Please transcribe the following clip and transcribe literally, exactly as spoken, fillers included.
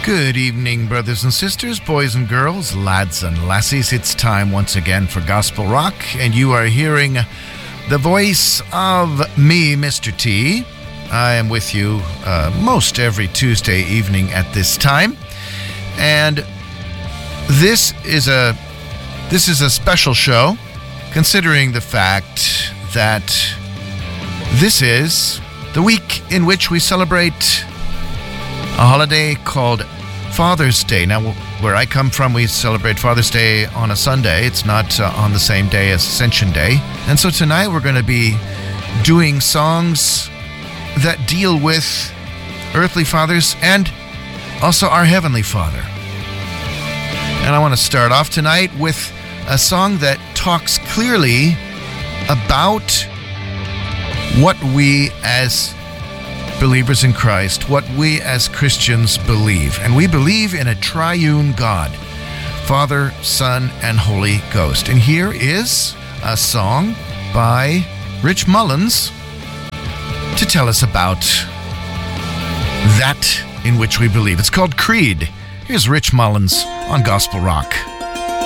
Good evening, brothers and sisters, boys and girls, lads and lassies. It's time once again for Gospel Rock, and you are hearing the voice of me, Mister T. I am with you uh, most every Tuesday evening at this time, and this is a this is a special show, considering the fact that this is the week in which we celebrate a holiday called Father's Day. Now, where I come from, we celebrate Father's Day on a Sunday. It's not uh, on the same day as Ascension Day. And so tonight we're going to be doing songs that deal with earthly fathers and also our Heavenly Father. And I want to start off tonight with a song that talks clearly about what we as believers in Christ, what we as Christians believe. And we believe in a triune God, Father, Son, and Holy Ghost. And here is a song by Rich Mullins to tell us about that in which we believe. It's called Creed. Here's Rich Mullins on Gospel Rock.